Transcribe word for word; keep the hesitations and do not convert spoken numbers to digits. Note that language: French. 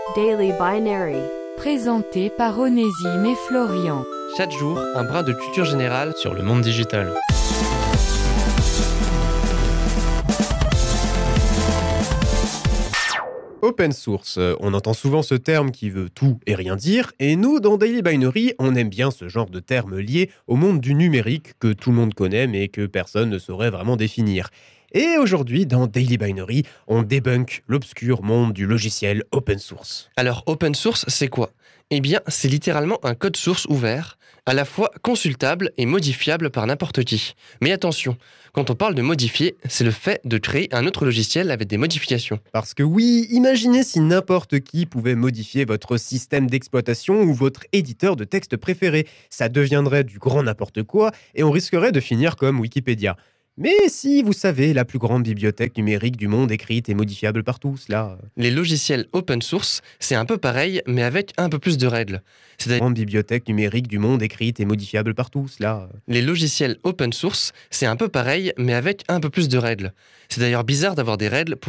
Daily Binary. Présenté par Onésime et Florian. Chaque jour, un brin de culture générale sur le monde digital. Open source, on entend souvent ce terme qui veut tout et rien dire, et nous, dans Daily Binary, on aime bien ce genre de termes liés au monde du numérique que tout le monde connaît mais que personne ne saurait vraiment définir. Et aujourd'hui, dans Daily Binary, on débunk l'obscur monde du logiciel open source. Alors, open source, c'est quoi ? Eh bien, c'est littéralement un code source ouvert, à la fois consultable et modifiable par n'importe qui. Mais attention, quand on parle de modifier, c'est le fait de créer un autre logiciel avec des modifications. Parce que oui, imaginez si n'importe qui pouvait modifier votre système d'exploitation ou votre éditeur de texte préféré. Ça deviendrait du grand n'importe quoi et on risquerait de finir comme Wikipédia. Mais si, vous savez, la plus grande bibliothèque numérique du monde écrite et modifiable par tous, là... Les logiciels open source, c'est un peu pareil, mais avec un peu plus de règles. C'est la grande bibliothèque numérique du monde écrite et modifiable par tous, là... Les logiciels open source, c'est un peu pareil, mais avec un peu plus de règles. C'est d'ailleurs bizarre d'avoir des règles pour